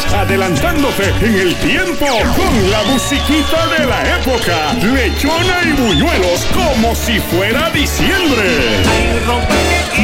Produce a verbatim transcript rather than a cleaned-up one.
adelantándote en el tiempo con la musiquita de la época, lechona y buñuelos como si fuera diciembre. Ay, rompe